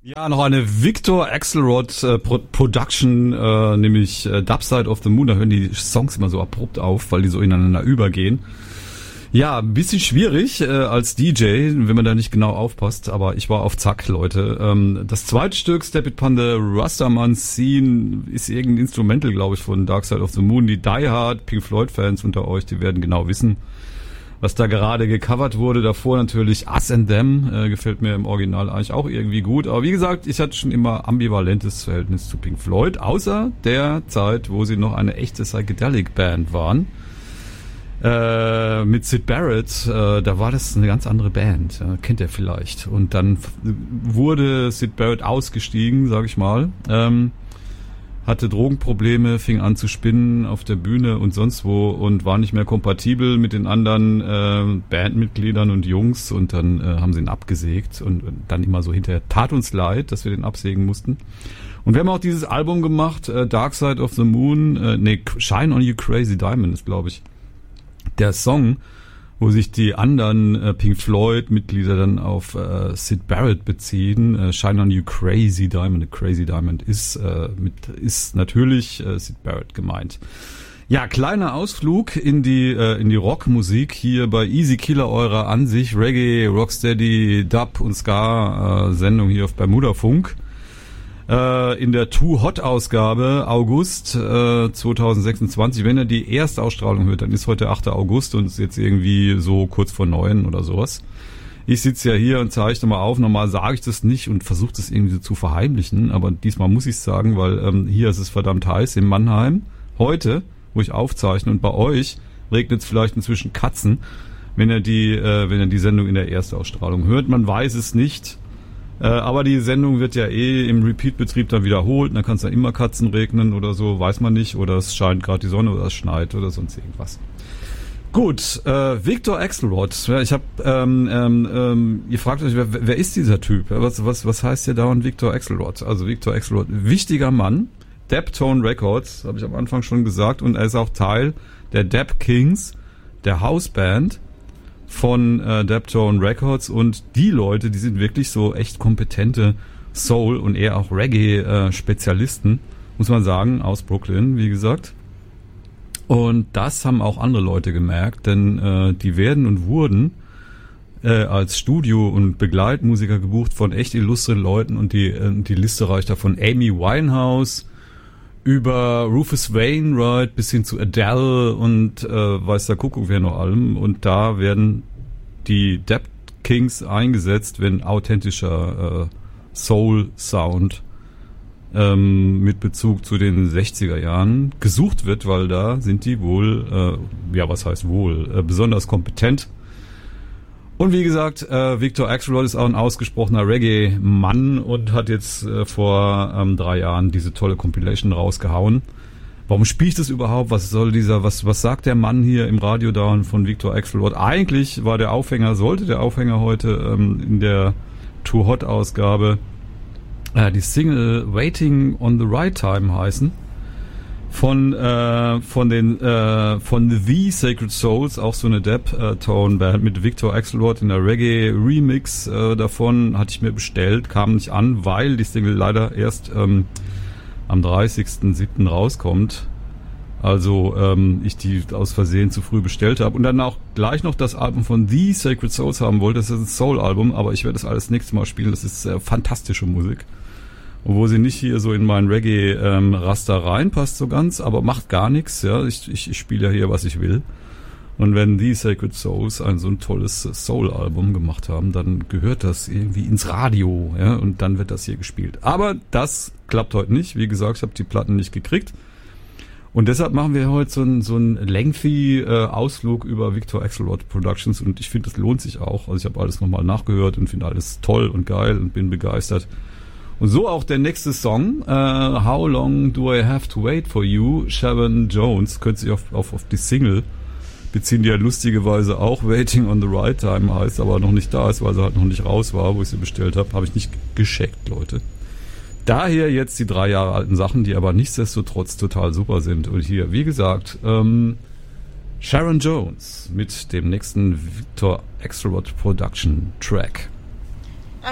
Ja, noch eine Victor Axelrod Production, nämlich Dark Side of the Moon. Da hören die Songs immer so abrupt auf, weil die so ineinander übergehen. Ja, ein bisschen schwierig als DJ, wenn man da nicht genau aufpasst, aber ich war auf Zack, Leute. Das zweite Stück, Step It Pon the Rastaman Scene, ist irgendein Instrumental, glaube ich, von Dark Side of the Moon. Die Die Hard Pink Floyd Fans unter euch, die werden genau wissen, was da gerade gecovert wurde. Davor natürlich Us and Them, gefällt mir im Original eigentlich auch irgendwie gut. Aber wie gesagt, ich hatte schon immer ambivalentes Verhältnis zu Pink Floyd, außer der Zeit, wo sie noch eine echte Psychedelic Band waren. Mit Syd Barrett, da war das eine ganz andere Band, kennt ihr vielleicht. Und dann wurde Syd Barrett ausgestiegen, sag ich mal, hatte Drogenprobleme, fing an zu spinnen auf der Bühne und sonst wo und war nicht mehr kompatibel mit den anderen Bandmitgliedern und Jungs, und dann haben sie ihn abgesägt und dann immer so hinterher, tat uns leid, dass wir den absägen mussten. Und wir haben auch dieses Album gemacht, Dark Side of the Moon, Shine on You Crazy Diamond ist, glaube ich, der Song, wo sich die anderen Pink Floyd-Mitglieder dann auf Syd Barrett beziehen. Shine on You Crazy Diamond. Crazy Diamond ist natürlich Syd Barrett gemeint. Ja, kleiner Ausflug in die Rockmusik hier bei Easy Killer, eurer an sich Reggae, Rocksteady, Dub und Ska Sendung hier auf Bermuda Funk. In der Too Hot Ausgabe August 2026. Wenn ihr die erste Ausstrahlung hört, dann ist heute 8. August und ist jetzt irgendwie so kurz vor 9 oder sowas. Ich sitze ja hier und zeichne mal auf. Normal sage ich das nicht und versuche das irgendwie so zu verheimlichen, aber diesmal muss ich es sagen, weil hier ist es verdammt heiß in Mannheim. Heute, wo ich aufzeichne, und bei euch regnet es vielleicht inzwischen Katzen, wenn ihr die Sendung in der Erstausstrahlung hört. Man weiß es nicht. Aber die Sendung wird ja im Repeat-Betrieb dann wiederholt, und dann kann es ja immer Katzen regnen oder so, weiß man nicht, oder es scheint gerade die Sonne oder es schneit oder sonst irgendwas. Gut, Victor Axelrod. Ja, ich habe, ihr fragt euch, wer ist dieser Typ? Was heißt hier dauernd Victor Axelrod? Also Victor Axelrod, wichtiger Mann, Daptone Records, habe ich am Anfang schon gesagt, und er ist auch Teil der Dap Kings, der Hausband von Daptone Records, und die Leute, die sind wirklich so echt kompetente Soul- und eher auch Reggae-Spezialisten, muss man sagen, aus Brooklyn, wie gesagt. Und das haben auch andere Leute gemerkt, denn die werden und wurden als Studio- und Begleitmusiker gebucht von echt illustren Leuten, und die Liste reicht da von Amy Winehouse über Rufus Wainwright bis hin zu Adele und weiß der Kuckuck wer noch allem. Und da werden die Dap Kings eingesetzt, wenn authentischer Soul-Sound mit Bezug zu den 60er Jahren gesucht wird, weil da sind die wohl, besonders kompetent. Und wie gesagt, Victor Axelrod ist auch ein ausgesprochener Reggae-Mann und hat jetzt vor 3 Jahren diese tolle Compilation rausgehauen. Warum spiele ich das überhaupt? Was sagt der Mann hier im Radio dauernd von Victor Axelrod? Eigentlich sollte der Aufhänger heute in der Too Hot Ausgabe die Single Waiting on the Right Time heißen. Von The Sacred Souls, auch so eine Daptone-Band mit Victor Axelrod in der Reggae-Remix davon, hatte ich mir bestellt, kam nicht an, weil die Single leider erst am 30.07. rauskommt. Also ich die aus Versehen zu früh bestellt habe und dann auch gleich noch das Album von The Sacred Souls haben wollte. Das ist ein Soul-Album, aber ich werde das alles nächstes Mal spielen. Das ist fantastische Musik. Und wo sie nicht hier so in meinen Reggae-Raster reinpasst so ganz, aber macht gar nichts. Ja, ich spiele ja hier, was ich will. Und wenn die Sacred Souls so ein tolles Soul-Album gemacht haben, dann gehört das irgendwie ins Radio, ja, und dann wird das hier gespielt. Aber das klappt heute nicht. Wie gesagt, ich habe die Platten nicht gekriegt. Und deshalb machen wir heute so einen lengthy Ausflug über Victor Axelrod Productions, und ich finde, das lohnt sich auch. Also ich habe alles nochmal nachgehört und finde alles toll und geil und bin begeistert. Und so auch der nächste Song, How Long Do I Have to Wait for You, Sharon Jones, könnte sich auf die Single beziehen, die ja lustigerweise auch Waiting on the Right Time heißt, aber noch nicht da ist, weil sie halt noch nicht raus war, wo ich sie bestellt habe. Habe ich nicht gescheckt, Leute. Daher jetzt die 3 Jahre alten Sachen, die aber nichtsdestotrotz total super sind. Und hier, wie gesagt, Sharon Jones mit dem nächsten Victor Axelrod Production Track.